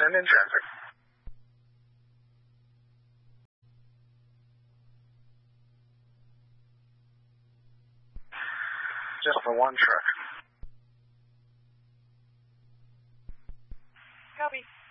and in traffic. Just the one truck. Copy.